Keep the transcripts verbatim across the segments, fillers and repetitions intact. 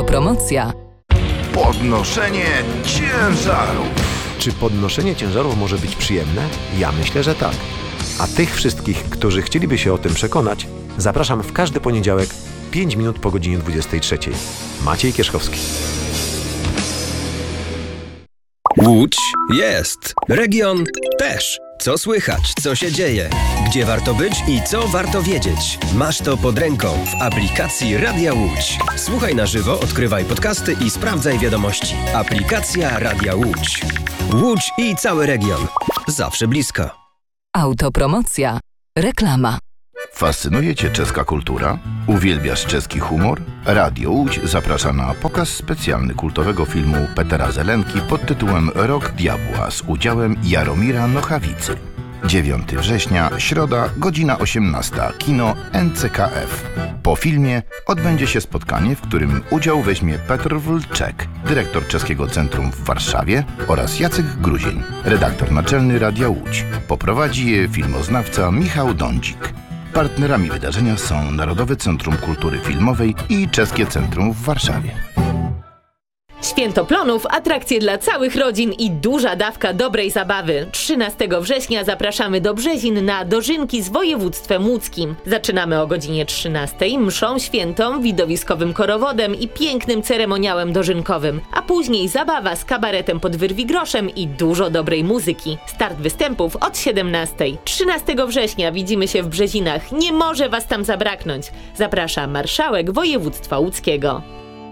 Autopromocja. Podnoszenie ciężarów. Czy podnoszenie ciężarów może być przyjemne? Ja myślę, że tak. A tych wszystkich, którzy chcieliby się o tym przekonać, zapraszam w każdy poniedziałek pięć minut po godzinie dwudziestej trzeciej. Maciej Kierzkowski. Łódź jest. Region też. Co słychać, co się dzieje, gdzie warto być i co warto wiedzieć. Masz to pod ręką w aplikacji Radia Łódź. Słuchaj na żywo, odkrywaj podcasty i sprawdzaj wiadomości. Aplikacja Radia Łódź. Łódź i cały region. Zawsze blisko. Autopromocja. Reklama. Fascynuje Cię czeska kultura? Uwielbiasz czeski humor? Radio Łódź zaprasza na pokaz specjalny kultowego filmu Petera Zelenki pod tytułem Rok Diabła z udziałem Jaromira Nochawicy. dziewiątego września, środa, godzina osiemnasta, kino N C K F. Po filmie odbędzie się spotkanie, w którym udział weźmie Petr Wlczek, dyrektor Czeskiego Centrum w Warszawie, oraz Jacek Gruzień, redaktor naczelny Radia Łódź. Poprowadzi je filmoznawca Michał Dądzik. Partnerami wydarzenia są Narodowe Centrum Kultury Filmowej i Czeskie Centrum w Warszawie. Święto Plonów, atrakcje dla całych rodzin i duża dawka dobrej zabawy. trzynastego września zapraszamy do Brzezin na dożynki z województwem łódzkim. Zaczynamy o godzinie trzynastej mszą świętą, widowiskowym korowodem i pięknym ceremoniałem dożynkowym. A później zabawa z kabaretem pod Wyrwigroszem i dużo dobrej muzyki. Start występów od siedemnastej. trzynastego września widzimy się w Brzezinach. Nie może Was tam zabraknąć. Zaprasza marszałek województwa łódzkiego.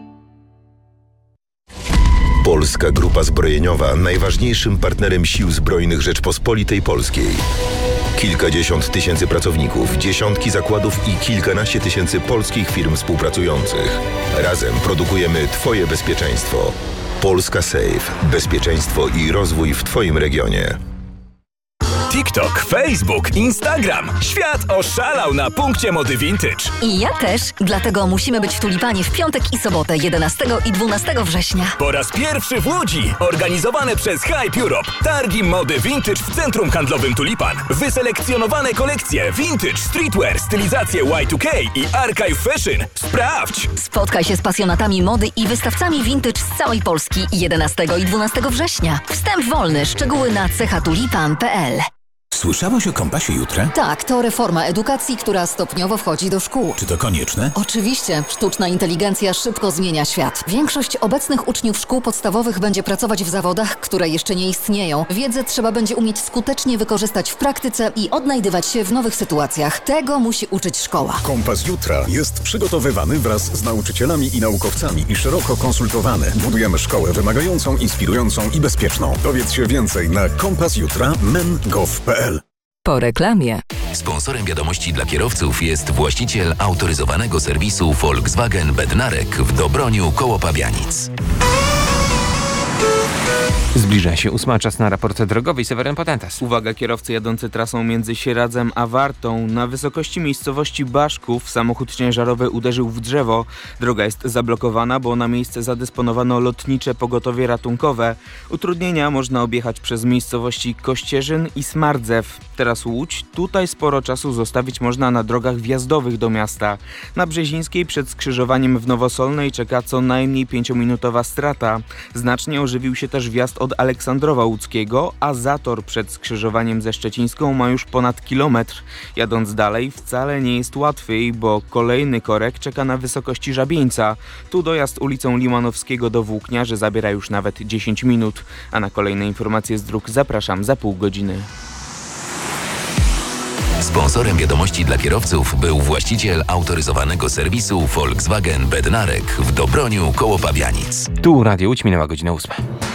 Polska Grupa Zbrojeniowa, najważniejszym partnerem Sił Zbrojnych Rzeczpospolitej Polskiej. Kilkadziesiąt tysięcy pracowników, dziesiątki zakładów i kilkanaście tysięcy polskich firm współpracujących. Razem produkujemy Twoje bezpieczeństwo. Polska Safe. Bezpieczeństwo i rozwój w Twoim regionie. TikTok, Facebook, Instagram. Świat oszalał na punkcie mody vintage. I ja też, dlatego musimy być w Tulipanie w piątek i sobotę, jedenastego i dwunastego września. Po raz pierwszy w Łodzi, organizowane przez Hype Europe, targi mody vintage w centrum handlowym Tulipan. Wyselekcjonowane kolekcje vintage, streetwear, stylizacje Y dwa K i archive fashion. Sprawdź! Spotkaj się z pasjonatami mody i wystawcami vintage z całej Polski jedenastego i dwunastego września. Wstęp wolny, szczegóły na cechatulipan kropka p l. Słyszałaś o Kompasie Jutra? Tak, to reforma edukacji, która stopniowo wchodzi do szkół. Czy to konieczne? Oczywiście. Sztuczna inteligencja szybko zmienia świat. Większość obecnych uczniów szkół podstawowych będzie pracować w zawodach, które jeszcze nie istnieją. Wiedzę trzeba będzie umieć skutecznie wykorzystać w praktyce i odnajdywać się w nowych sytuacjach. Tego musi uczyć szkoła. Kompas Jutra jest przygotowywany wraz z nauczycielami i naukowcami i szeroko konsultowany. Budujemy szkołę wymagającą, inspirującą i bezpieczną. Dowiedz się więcej na kompas jutra kropka men kropka gov kropka p l. Po reklamie. Sponsorem wiadomości dla kierowców jest właściciel autoryzowanego serwisu Volkswagen Bednarek w Dobroniu koło Pabianic. Zbliża się ósma, czas na raport drogowy. Seweryn Potentas. Uwaga, kierowcy jadący trasą między Sieradzem a Wartą. Na wysokości miejscowości Baszków samochód ciężarowy uderzył w drzewo. Droga jest zablokowana, bo na miejsce zadysponowano lotnicze pogotowie ratunkowe. Utrudnienia można objechać przez miejscowości Kościerzyn i Smardzew. Teraz Łódź. Tutaj sporo czasu zostawić można na drogach wjazdowych do miasta. Na Brzezińskiej przed skrzyżowaniem w Nowosolnej czeka co najmniej pięciominutowa strata. Znacznie ożywił się też wjazd od Aleksandrowa Łódzkiego, a zator przed skrzyżowaniem ze Szczecińską ma już ponad kilometr. Jadąc dalej wcale nie jest łatwiej, bo kolejny korek czeka na wysokości Żabieńca. Tu dojazd ulicą Limanowskiego do Włókniarzy zabiera już nawet dziesięć minut. A na kolejne informacje z dróg zapraszam za pół godziny. Sponsorem wiadomości dla kierowców był właściciel autoryzowanego serwisu Volkswagen Bednarek w Dobroniu koło Pabianic. Tu Radio Łódź, minęła godzina ósma.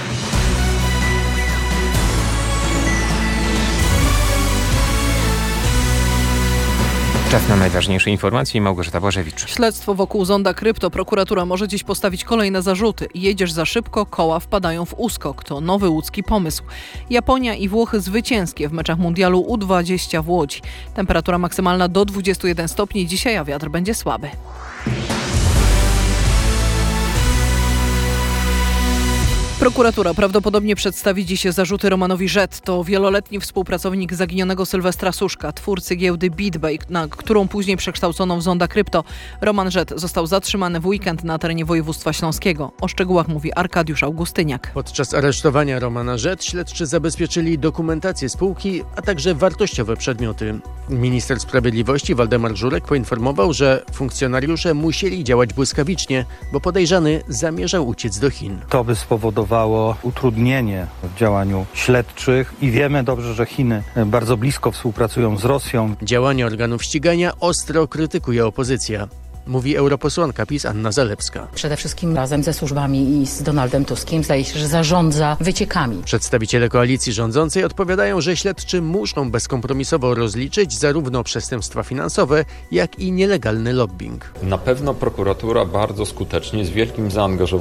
Czas na najważniejsze informacje. Małgorzata Błażewicz. Śledztwo wokół zonda krypto. Prokuratura może dziś postawić kolejne zarzuty. Jedziesz za szybko, koła wpadają w uskok. To nowy łódzki pomysł. Japonia i Włochy zwycięskie w meczach mundialu U dwadzieścia w Łodzi. Temperatura maksymalna do dwudziestu jeden stopni. Dzisiaj, a wiatr będzie słaby. Prokuratura prawdopodobnie przedstawi dziś zarzuty Romanowi Rzet. To wieloletni współpracownik zaginionego Sylwestra Suszka, twórcy giełdy BitBay, na którą później przekształcono w Zonda Krypto. Roman Rzet został zatrzymany w weekend na terenie województwa śląskiego. O szczegółach mówi Arkadiusz Augustyniak. Podczas aresztowania Romana Rzet śledczy zabezpieczyli dokumentację spółki, a także wartościowe przedmioty. Minister Sprawiedliwości Waldemar Żurek poinformował, że funkcjonariusze musieli działać błyskawicznie, bo podejrzany zamierzał uciec do Chin. To by spowodowało utrudnienie w działaniu śledczych i wiemy dobrze, że Chiny bardzo blisko współpracują z Rosją. Działania organów ścigania ostro krytykuje opozycja. Mówi europosłanka PiS Anna Zalewska. Przede wszystkim razem ze służbami i z Donaldem Tuskiem zdaje się, że zarządza wyciekami. Przedstawiciele koalicji rządzącej odpowiadają, że śledczy muszą bezkompromisowo rozliczyć zarówno przestępstwa finansowe, jak i nielegalny lobbying. Na pewno prokuratura bardzo skutecznie, z wielkim zaangażowaniem